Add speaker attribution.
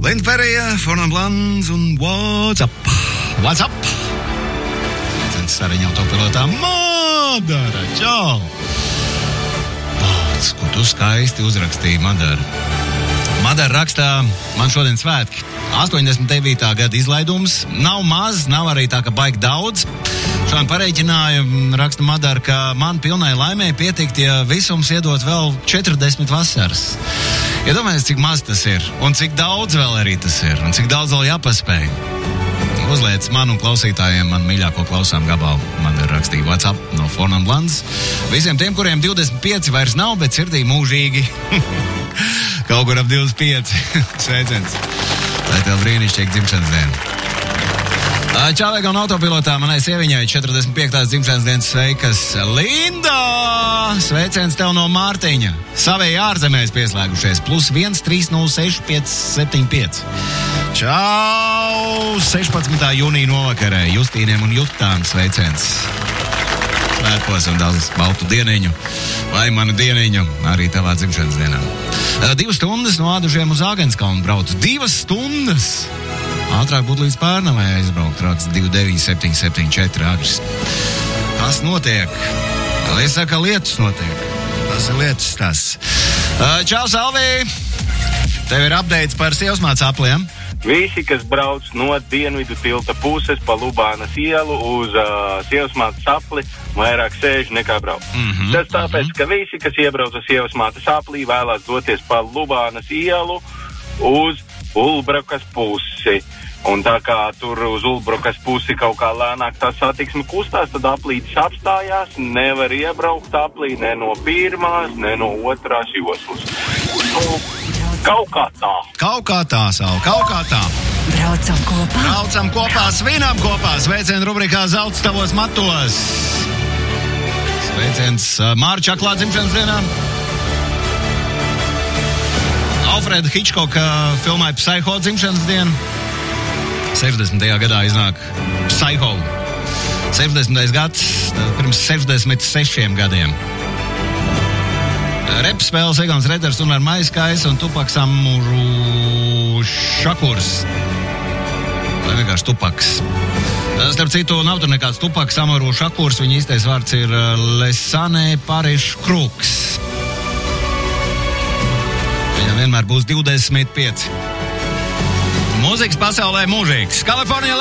Speaker 1: Linda Perija, Fornam Blans un What's Up? What's Up? Liecens Sariņa autopilotā Madara, čau! Tāds, ko tu skaisti uzrakstīji, Madara. Madara rakstā, man šodien svētki. 89. gada izlaidums. Nav maz, nav arī tā, ka baigi daudz. Šodien pareiķināju, raksta Madara, ka man pilnai laimē pietikt, ja visums iedot vēl 40 vasaras. Iedomājies, cik maz tas ir, un cik daudz vēl arī tas ir, un cik daudz vēl jāpaspēj. Uzliec man un klausītājiem man mīļāko klausām gabalu. Man ir rakstīja What's Up no Fornam Blans. Visiem tiem, kuriem 25 vairs nav, bet sirdī mūžīgi. Kaut kur ap 25. Sveiciens. Lai tev brīnišķīgi dzimšanas diena. Čāvēga un autopilotā manai sieviņai 45. dzimšanas dienas sveikas. Linda! Sveiciens tev no Mārtiņa. Savēji ārzemēs pieslēgušies. +1 306 575. Čau! 16. jūnija novakarē Justīniem un Jutām sveiciens. Svētkos un daudz baltu dieniņu. Lai manu dieniņu arī tavā dzimšanas dienā. 2 stundas no Ādužiem uz Āgenskalnu braucu. 2 stundas! Ātrāk būtu līdz Pērnavai aizbraukt, raksts 29774 Agris. Kas notiek? Es saku, lietus notiek. Tas ir lietus stāsts. Čau, Salvī! Tev ir updates par sievasmātes apliem.
Speaker 2: Visi, kas brauc no Dienvidu tilta puses pa Lubānas ielu uz sievasmātes apli, vairāk sēž nekā brauc. Tas tāpēc, ka visi, kas iebrauc uz sievasmātes aplī, vēlās doties pa Lubānas ielu uz Ulbrukas pusi. Un tā kā tur uz Ulbrukas pusi kaut kā lēnāk tā satiksme kustās, tad aplītis apstājās, nevar iebraukt aplī ne no pirmās, ne no otrās joslas. Kaut kā tā.
Speaker 1: Kaut kā tā, Savu, kaut kā tā.
Speaker 3: Braucam kopā.
Speaker 1: Braucam kopā, svinam kopā. Sveicienu rubrikā Zelts tavos matos. Sveiciens Mārča Aklā dzimšanas dienā. Alfreda Hitchcocka filmai Psycho dzimšanas dienu. 60. gadā iznāk Psycho. 60. gads, pirms 66 gadiem. Reps spēles Egons Reders un ar Maiskais un Tupaks Amuru Šakurs. Vai vienkārši Tupaks. Starp citu, nav tur nekāds Tupaks Amuru Šakurs, viņa īstais vārds ir Lesanē Pariš Krūks. Viņam vienmēr būs 25. Mūzikas pasaulē mūžīgs. Kalifornija